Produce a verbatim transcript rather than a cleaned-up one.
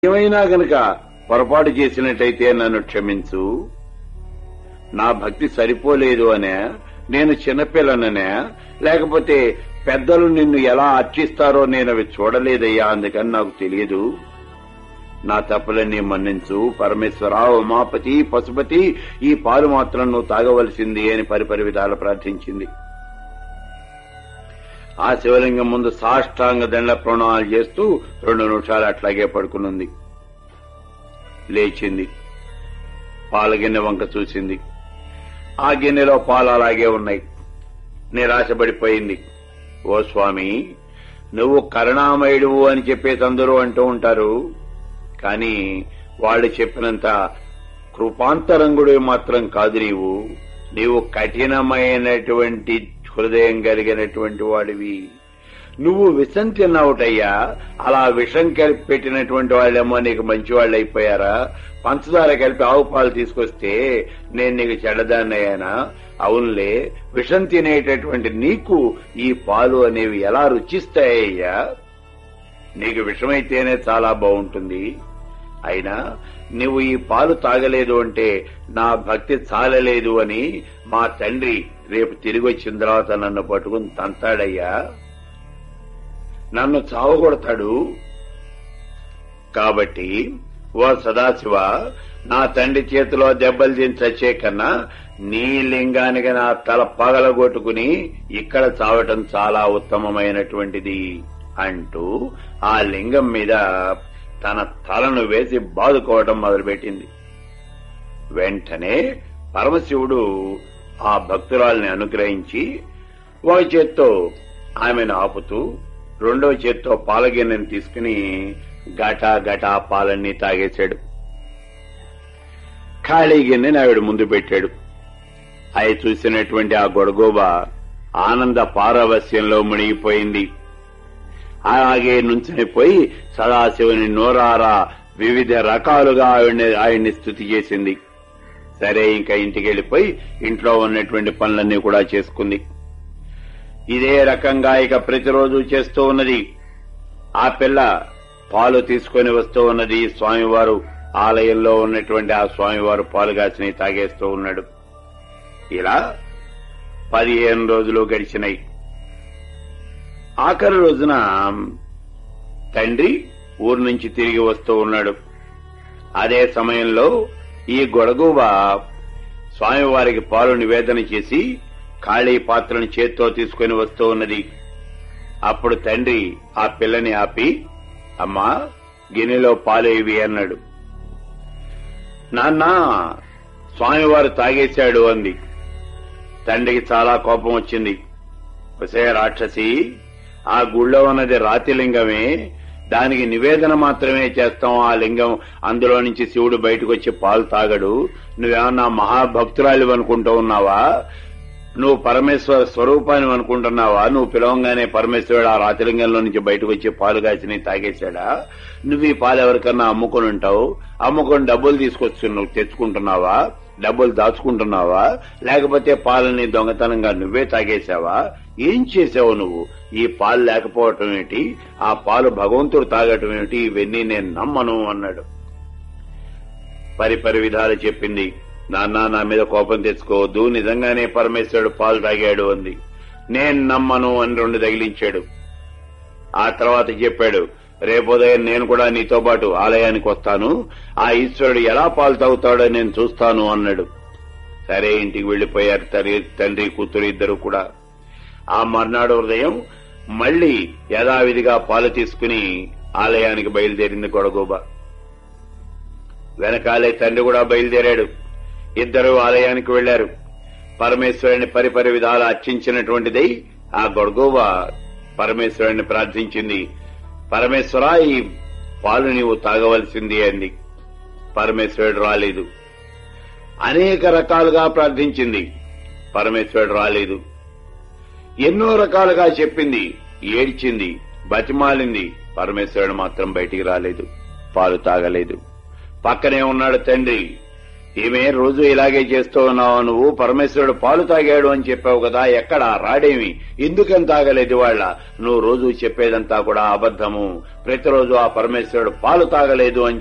ఏమైనా గనక పొరపాటు చేసినట్టయితే నన్ను క్షమించు. నా భక్తి సరిపోలేదు అనే, నేను చిన్నపిల్లననే, లేకపోతే పెద్దలు నిన్ను ఎలా అర్చిస్తారో నేను అవి చూడలేదయ్యా, అందుకని నాకు తెలియదు. నా తప్పులన్నీ మన్నించు పరమేశ్వర, ఉమాపతి, పశుపతి, ఈ పాలు మాత్రం నువ్వు తాగవలసింది అని పరిపరి విధాలు ప్రార్థించింది. ఆ శివలింగం ముందు సాష్టాంగ దండ ప్రణాళాలు చేస్తూ రెండు నిమిషాలు అట్లాగే పడుకునుంది. లేచింది, పాల గిన్నె వంక చూసింది. ఆ గిన్నెలో పాలు అలాగే ఉన్నాయి. నిరాశపడిపోయింది. ఓ స్వామి, నువ్వు కరుణామయుడువు అని చెప్పేసి అందరూ అంటూ ఉంటారు, కానీ వాళ్ళు చెప్పినంత కృపాంతరంగుడు మాత్రం కాదు. నీవు నీవు కఠినమైనటువంటి హృదయం కలిగినటువంటి వాడివి. నువ్వు విషం తిన్నావుటయ్యా. అలా విషం కలిపి పెట్టినటువంటి వాళ్ళేమో నీకు మంచి వాళ్ళు అయిపోయారా? పంచదార కలిపి ఆవు పాలు తీసుకొస్తే నేను నీకు చెడ్డదాన్నయ్యానా? అవునులే, విషం తినేటటువంటి నీకు ఈ పాలు అనేవి ఎలా రుచిస్తాయ్యా? నీకు విషమైతేనే చాలా బాగుంటుంది. అయినా నువ్వు ఈ పాలు తాగలేదు అంటే నా భక్తి చాలలేదు అని మా తండ్రి రేపు తిరిగి వచ్చిన తర్వాత నన్ను పట్టుకుని తంతాడయ్యా, నన్ను చావగొడతాడు. కాబట్టి ఓ సదాశివ, నా తండ్రి చేతిలో దెబ్బలు తిని చచ్చే కన్నా నీ లింగానికి నా తల పగలగొట్టుకుని ఇక్కడ చావటం చాలా ఉత్తమమైనటువంటిది అంటూ ఆ లింగం మీద తన తలను వేసి బాదుకోవటం మొదలుపెట్టింది. వెంటనే పరమశివుడు ఆ భక్తురాల్ని అనుగ్రహించి ఒక చేత్తో ఆమెను ఆపుతూ రెండవ చేత్తో పాలగిన్నెను తీసుకుని గటా గటా పాలన్నీ తాగేశాడు. ఖాళీ గిన్నెని ఆవిడ ముందు పెట్టాడు. అవి చూసినటువంటి ఆ గొడగోబ ఆనంద పారవస్యంలో మునిగిపోయింది. అలాగే నుంచునిపోయి సదాశివుని నోరారా వివిధ రకాలుగా ఆవిడ్ని ఆయన్ని స్తుతి చేసింది. సరే, ఇంకా ఇంటికి వెళ్లిపోయి ఇంట్లో ఉన్నటువంటి పనులన్నీ కూడా చేసుకుంది. ఇదే రకంగా ఇక ప్రతిరోజు చేస్తూ ఉన్నది. ఆ పిల్ల పాలు తీసుకొని వస్తూ ఉన్నది. స్వామివారు ఆలయంలో ఉన్నటువంటి ఆ స్వామివారు పాలు కాసిని తాగేస్తూ ఉన్నాడు. ఇలా పదిహేను రోజులు గడిచినాయి. ఆఖరి రోజున తండ్రి ఊరు నుంచి తిరిగి వస్తూ ఉన్నాడు. అదే సమయంలో ఈ గొడగువ స్వామివారికి పాలు నివేదన చేసి ఖాళీ పాత్రను చేత్తో తీసుకుని వస్తూ ఉన్నది. అప్పుడు తండ్రి ఆ పిల్లని ఆపి, అమ్మా, గిన్నెలో పాలు ఇవి అన్నాడు. నాన్న, స్వామివారు తాగేశాడు అంది. తండ్రికి చాలా కోపం వచ్చింది. ఒసే రాక్షసి, ఆ గుళ్ళో ఉన్నది రాతి లింగమే, దానికి నివేదన మాత్రమే చేస్తాం. ఆ లింగం అందులో నుంచి శివుడు బయటకు వచ్చి పాలు తాగడు. నువ్వేమన్నా మహాభక్తురాలి అనుకుంటూ ఉన్నావా? నువ్వు పరమేశ్వర స్వరూపాన్ని అనుకుంటున్నావా? నువ్వు పిలవంగానే పరమేశ్వరుడు ఆ రాతిలింగంలో నుంచి బయటకు వచ్చి పాలు కాసిని తాగేశాడా? నువ్వు ఈ పాలు ఎవరికన్నా అమ్ముకుని ఉంటావు. అమ్ముకొని డబ్బులు తీసుకొచ్చి నువ్వు తెచ్చుకుంటున్నావా? డబ్బులు దాచుకుంటున్నావా? లేకపోతే పాలని దొంగతనంగా నువ్వే తాగేశావా? ఏం చేసావు నువ్వు? ఈ పాలు లేకపోవటం ఏమిటి? ఆ పాలు భగవంతుడు తాగటం ఏమిటి? ఇవన్నీ నేను నమ్మను అన్నాడు. పరిపరి విధాలు చెప్పింది. నాన్న, నా మీద కోపం తెచ్చుకోవద్దు, నిజంగానే పరమేశ్వరుడు పాలు తాగాడు అంది. నేను నమ్మను అని రెండు తగిలించాడు. ఆ తర్వాత చెప్పాడు, రేపోదయం నేను కూడా నీతో పాటు ఆలయానికి వస్తాను. ఆ ఈశ్వరుడు ఎలా పాలు తాగుతాడో నేను చూస్తాను అన్నాడు. సరే, ఇంటికి వెళ్లిపోయారు తండ్రి కూతురు ఇద్దరు కూడా. ఆ మర్నాడు ఉదయం మళ్లీ యథావిధిగా పాలు తీసుకుని ఆలయానికి బయలుదేరింది గొడగోబ. వెనకాలే తండ్రి కూడా బయలుదేరాడు. ఇద్దరు ఆలయానికి వెళ్లారు. పరమేశ్వరుని పరిపరి విధాలు అర్చించినటువంటిదై ఆ గొడగోబ పరమేశ్వరుని ప్రార్థించింది. పరమేశ్వర, ఈ పాలు నీవు తాగవలసింది అంది. పరమేశ్వరుడు రాలేదు. అనేక రకాలుగా ప్రార్థించింది. పరమేశ్వరుడు రాలేదు. ఎన్నో రకాలుగా చెప్పింది, ఏడ్చింది, బతిమాలింది. పరమేశ్వరుడు మాత్రం బయటికి రాలేదు, పాలు తాగలేదు. పక్కనే ఉన్నాడు తండ్రి. ఈమె రోజు ఇలాగే చేస్తూ ఉన్నావు నువ్వు. పరమేశ్వరుడు పాలు తాగాడు అని చెప్పావు కదా, ఎక్కడ రాడేమి, ఎందుకని తాగలేదు వాళ్ళ? నువ్వు రోజు చెప్పేదంతా కూడా అబద్ధము. ప్రతిరోజు ఆ పరమేశ్వరుడు పాలు తాగలేదు అని